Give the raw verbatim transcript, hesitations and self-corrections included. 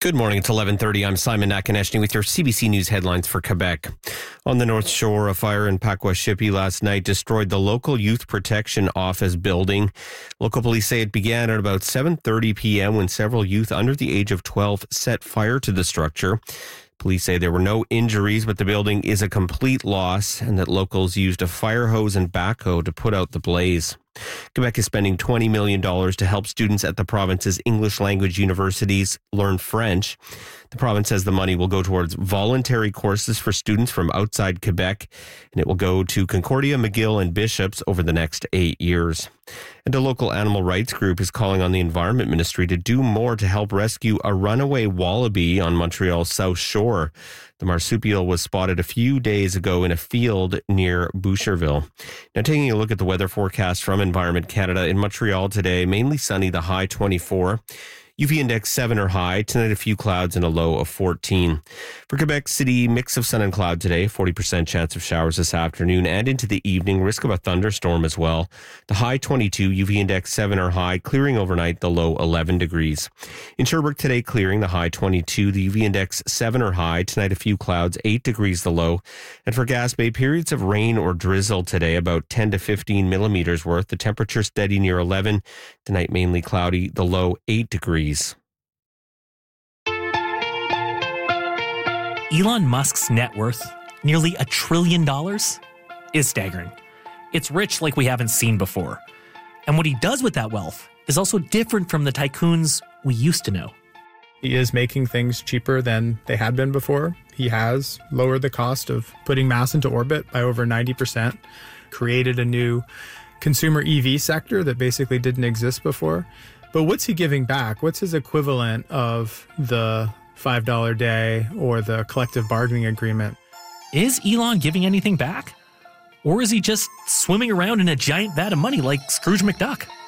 Good morning. It's eleven thirty. I'm Simon Nakaneshny with your C B C News headlines for Quebec. On the North Shore, a fire in Pakwashipi last night destroyed the local Youth Protection Office building. Local police say it began at about seven thirty p.m. when several youth under the age of twelve set fire to the structure. Police say there were no injuries, but the building is a complete loss and that locals used a fire hose and backhoe to put out the blaze. Quebec is spending twenty million dollars to help students at the province's English language universities learn French. The province says the money will go towards voluntary courses for students from outside Quebec, and it will go to Concordia, McGill, and Bishops over the next eight years. And a local animal rights group is calling on the Environment Ministry to do more to help rescue a runaway wallaby on Montreal's South Shore. The marsupial was spotted a few days ago in a field near Boucherville. Now, taking a look at the weather forecast from Environment Canada, in Montreal today, mainly sunny, the high twenty-four. U V index seven or high. Tonight, a few clouds and a low of fourteen. For Quebec City, mix of sun and cloud today. forty percent chance of showers this afternoon and into the evening. Risk of a thunderstorm as well. The high twenty-two. U V index seven or high. Clearing overnight. The low eleven degrees. In Sherbrooke today, clearing. The high twenty-two. The U V index seven or high. Tonight, a few clouds. eight degrees the low. And for Gaspé, periods of rain or drizzle today. About ten to fifteen millimeters worth. The temperature steady near eleven. Tonight, mainly cloudy. The low eight degrees. Elon Musk's net worth, nearly a trillion dollars, is staggering. It's rich like we haven't seen before. And what he does with that wealth is also different from the tycoons we used to know. He is making things cheaper than they had been before. He has lowered the cost of putting mass into orbit by over ninety percent, created a new consumer E V sector that basically didn't exist before. But what's he giving back? What's his equivalent of the five dollars day or the collective bargaining agreement? Is Elon giving anything back? Or is he just swimming around in a giant vat of money like Scrooge McDuck?